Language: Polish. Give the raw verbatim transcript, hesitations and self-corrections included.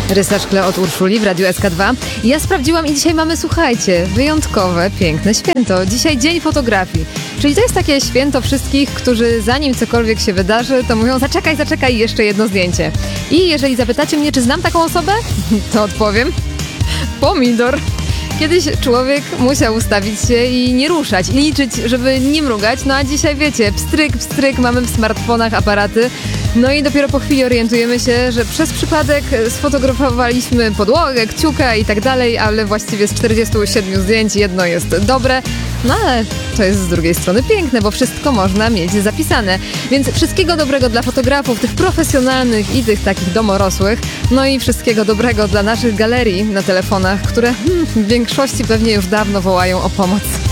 Rysa Szkle od Urszuli w Radiu S K dwa. Ja sprawdziłam i dzisiaj mamy, słuchajcie, wyjątkowe, piękne święto. Dzisiaj Dzień Fotografii. Czyli to jest takie święto wszystkich, którzy zanim cokolwiek się wydarzy, to mówią zaczekaj, zaczekaj, jeszcze jedno zdjęcie. I jeżeli zapytacie mnie, czy znam taką osobę, to odpowiem pomidor. Kiedyś człowiek musiał ustawić się i nie ruszać, i liczyć, żeby nie mrugać, no a dzisiaj wiecie, pstryk, pstryk, mamy w smartfonach aparaty, no i dopiero po chwili orientujemy się, że przez przypadek sfotografowaliśmy podłogę, kciuka i tak dalej, ale właściwie z czterdziestu siedmiu zdjęć jedno jest dobre, no ale to jest z drugiej strony piękne, bo wszystko można mieć zapisane. Więc wszystkiego dobrego dla fotografów, tych profesjonalnych i tych takich domorosłych, no i wszystkiego dobrego dla naszych galerii na telefonach, które hmm, w większości pewnie już dawno wołają o pomoc.